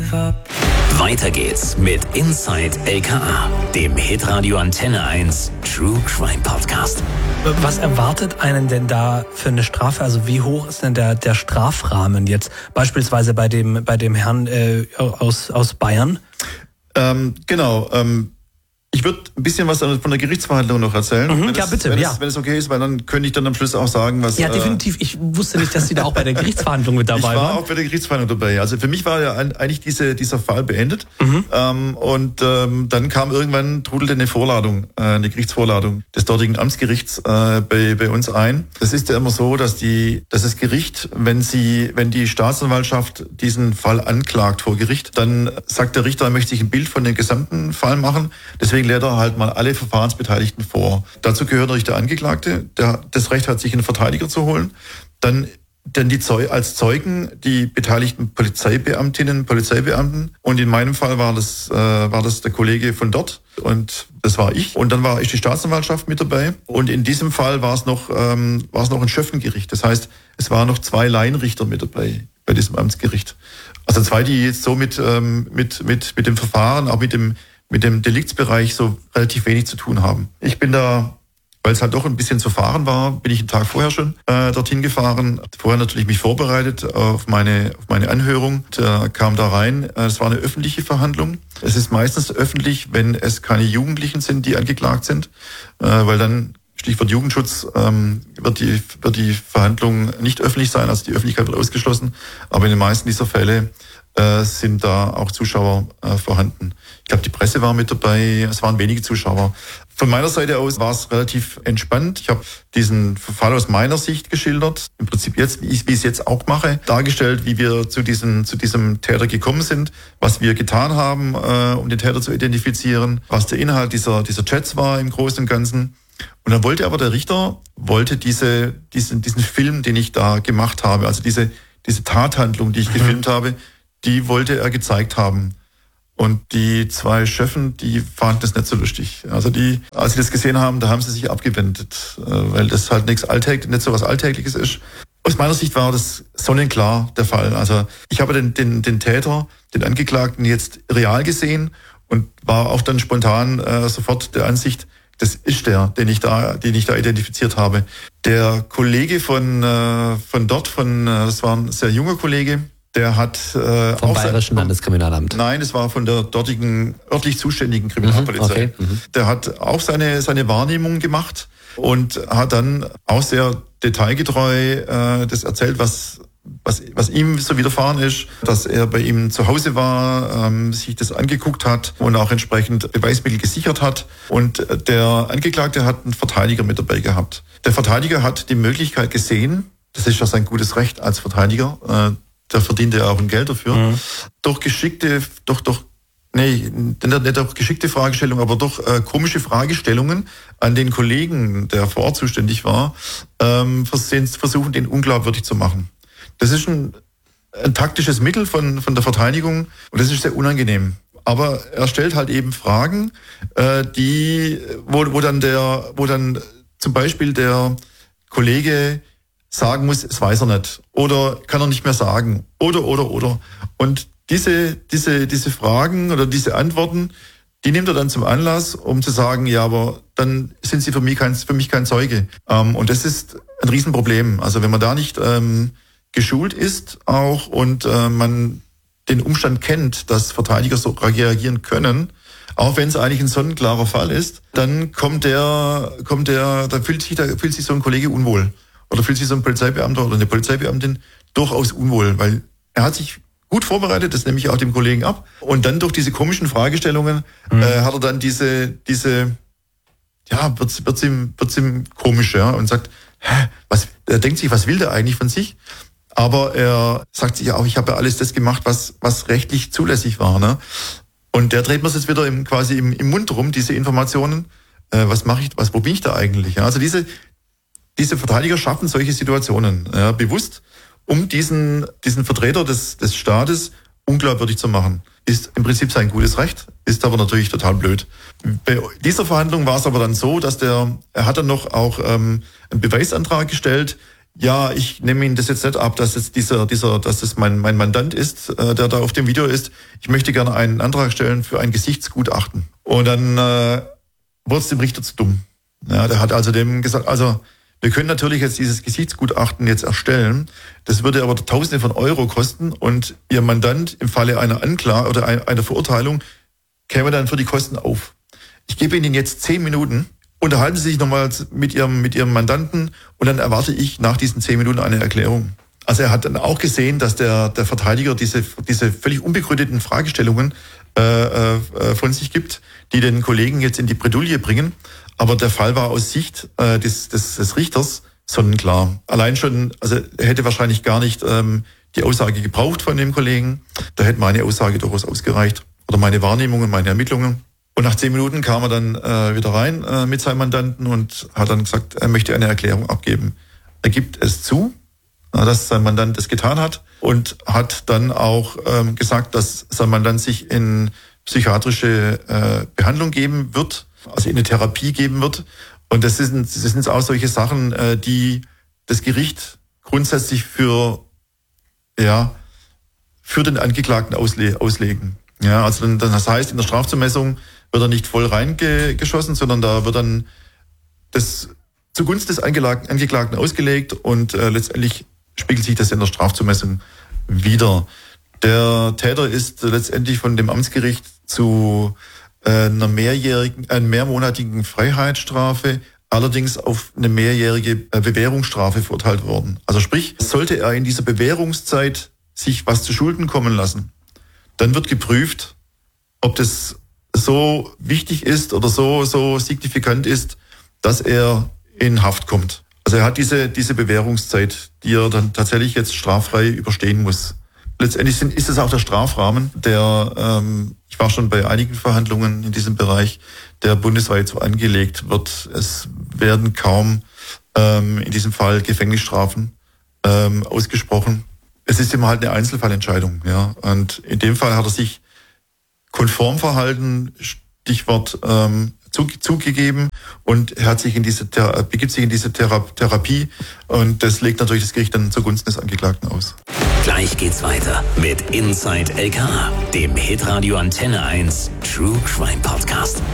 Weiter geht's mit Inside LKA, dem Hitradio Antenne 1 True Crime Podcast. Was erwartet einen denn da für eine Strafe? Also wie hoch ist denn der Strafrahmen jetzt? Beispielsweise bei dem Herrn aus Bayern? Ich würde ein bisschen was von der Gerichtsverhandlung noch erzählen. Wenn es okay ist, weil dann könnte ich dann am Schluss auch sagen, was... Ja, definitiv. Ich wusste nicht, dass Sie da auch bei der Gerichtsverhandlung mit dabei waren. Ich war auch bei der Gerichtsverhandlung dabei. Also für mich war ja eigentlich dieser Fall beendet. Dann kam irgendwann, trudelte eine Gerichtsvorladung des dortigen Amtsgerichts bei uns ein. Das ist ja immer so, dass das Gericht, wenn die Staatsanwaltschaft diesen Fall anklagt vor Gericht, dann sagt der Richter, er möchte sich ein Bild von dem gesamten Fall machen. Deswegen lädt er halt mal alle Verfahrensbeteiligten vor. Dazu gehört natürlich der Angeklagte, der das Recht hat, sich einen Verteidiger zu holen. Dann als Zeugen die beteiligten Polizeibeamtinnen, Polizeibeamten. Und in meinem Fall war das der Kollege von dort und das war ich. Und dann ist die Staatsanwaltschaft mit dabei. Und in diesem Fall war es noch ein Schöffengericht. Das heißt, es waren noch 2 Laienrichter mit dabei bei diesem Amtsgericht. Also 2, die jetzt so mit dem Verfahren, auch mit dem Deliktsbereich so relativ wenig zu tun haben. Ich bin da, weil es halt doch ein bisschen zu fahren war, bin ich einen Tag vorher schon dorthin gefahren. Vorher natürlich mich vorbereitet auf meine Anhörung. Kam da rein. Es war eine öffentliche Verhandlung. Es ist meistens öffentlich, wenn es keine Jugendlichen sind, die angeklagt sind, weil dann Stichwort Jugendschutz wird die Verhandlung nicht öffentlich sein, also die Öffentlichkeit wird ausgeschlossen. Aber in den meisten dieser Fälle sind da auch Zuschauer vorhanden. Ich glaube, die Presse war mit dabei, es waren wenige Zuschauer. Von meiner Seite aus war es relativ entspannt. Ich habe diesen Fall aus meiner Sicht geschildert, im Prinzip jetzt, wie ich es jetzt auch mache, dargestellt, wie wir zu diesem Täter gekommen sind, was wir getan haben, um den Täter zu identifizieren, was der Inhalt dieser Chats war im Großen und Ganzen. Und dann wollte aber der Richter diesen Film, den ich da gemacht habe, also diese Tathandlung, die ich gefilmt habe, die wollte er gezeigt haben. Und die 2 Schöffen, die fanden das nicht so lustig. Also als sie das gesehen haben, da haben sie sich abgewendet, weil das halt nicht so was Alltägliches ist. Aus meiner Sicht war das sonnenklar der Fall. Also ich habe den Täter, den Angeklagten jetzt real gesehen und war auch dann spontan sofort der Ansicht, das ist den ich da identifiziert habe. Der Kollege von dort, das war ein sehr junger Kollege, der hat vom Bayerischen Landeskriminalamt. Nein, es war von der dortigen örtlich zuständigen Kriminalpolizei. Okay. Der hat auch seine Wahrnehmung gemacht und hat dann auch sehr detailgetreu das erzählt, was ihm so widerfahren ist, dass er bei ihm zu Hause war, sich das angeguckt hat und auch entsprechend Beweismittel gesichert hat. Und der Angeklagte hat einen Verteidiger mit dabei gehabt. Der Verteidiger hat die Möglichkeit gesehen, das ist ja sein gutes Recht als Verteidiger, da verdient er auch ein Geld dafür, durch geschickte Fragestellungen, aber durch komische Fragestellungen an den Kollegen, der vor Ort zuständig war, versuchen, den unglaubwürdig zu machen. Das ist ein taktisches Mittel von der Verteidigung und das ist sehr unangenehm. Aber er stellt halt eben Fragen, wo dann zum Beispiel der Kollege sagen muss, es weiß er nicht. Oder kann er nicht mehr sagen. Oder. Und diese Fragen oder diese Antworten, die nimmt er dann zum Anlass, um zu sagen, ja, aber dann sind sie für mich kein Zeuge. Und das ist ein Riesenproblem. Also wenn man da nicht geschult ist auch und man den Umstand kennt, dass Verteidiger so reagieren können, auch wenn es eigentlich ein sonnenklarer Fall ist, dann da fühlt sich so ein Kollege unwohl. Oder fühlt sich so ein Polizeibeamter oder eine Polizeibeamtin durchaus unwohl, weil er hat sich gut vorbereitet, das nehme ich auch dem Kollegen ab. Und dann durch diese komischen Fragestellungen hat er dann wird's ihm komisch, ja, und sagt, er denkt sich, was will der eigentlich von sich? Aber er sagt sich auch, ich habe ja alles das gemacht, was rechtlich zulässig war, ne? Und der dreht mir es jetzt wieder quasi im Mund rum, diese Informationen. Was mache ich, wo bin ich da eigentlich? Ja, also diese Verteidiger schaffen solche Situationen, ja, bewusst, um diesen Vertreter des Staates unglaubwürdig zu machen. Ist im Prinzip sein gutes Recht, ist aber natürlich total blöd. Bei dieser Verhandlung war es aber dann so, dass er hat dann noch auch einen Beweisantrag gestellt ja, ich nehme Ihnen das jetzt nicht ab, dass es dass es mein Mandant ist, der da auf dem Video ist. Ich möchte gerne einen Antrag stellen für ein Gesichtsgutachten. Und dann wurde es dem Richter zu dumm. Ja, der hat also dem gesagt, also wir können natürlich jetzt dieses Gesichtsgutachten jetzt erstellen. Das würde aber Tausende von Euro kosten und Ihr Mandant im Falle einer Anklage oder einer Verurteilung käme dann für die Kosten auf. Ich gebe Ihnen jetzt 10 Minuten. Unterhalten Sie sich nochmal mit Ihrem Mandanten und dann erwarte ich nach diesen 10 Minuten eine Erklärung. Also er hat dann auch gesehen, dass der Verteidiger diese völlig unbegründeten Fragestellungen von sich gibt, die den Kollegen jetzt in die Bredouille bringen. Aber der Fall war aus Sicht des Richters sonnenklar. Allein schon, also er hätte wahrscheinlich gar nicht die Aussage gebraucht von dem Kollegen. Da hätte meine Aussage durchaus ausgereicht. Oder meine Wahrnehmungen, meine Ermittlungen. Und nach 10 Minuten kam er dann wieder rein mit seinem Mandanten und hat dann gesagt, er möchte eine Erklärung abgeben. Er gibt es zu, dass sein Mandant das getan hat und hat dann auch gesagt, dass sein Mandant sich in psychiatrische Behandlung geben wird, also in eine Therapie geben wird. Und das sind auch solche Sachen, die das Gericht grundsätzlich für den Angeklagten auslegen. Ja, also das heißt, in der Strafzumessung wird er nicht voll reingeschossen, sondern da wird dann das zugunsten des Angeklagten ausgelegt und letztendlich spiegelt sich das in der Strafzumessung wieder. Der Täter ist letztendlich von dem Amtsgericht zu einer mehrmonatigen Freiheitsstrafe, allerdings auf eine mehrjährige Bewährungsstrafe verurteilt worden. Also sprich, sollte er in dieser Bewährungszeit sich was zu Schulden kommen lassen, dann wird geprüft, ob das so wichtig ist oder so signifikant ist, dass er in Haft kommt. Also er hat diese Bewährungszeit, die er dann tatsächlich jetzt straffrei überstehen muss. Letztendlich ist es auch der Strafrahmen, der, ich war schon bei einigen Verhandlungen in diesem Bereich, der bundesweit so angelegt wird. Es werden kaum in diesem Fall Gefängnisstrafen ausgesprochen. Es ist immer halt eine Einzelfallentscheidung, ja. Und in dem Fall hat er sich konform verhalten, Stichwort zugegeben, und er hat sich begibt sich in diese Therapie, und das legt natürlich das Gericht dann zugunsten des Angeklagten aus. Gleich geht's weiter mit Inside LKA, dem Hitradio Antenne 1 True Crime Podcast.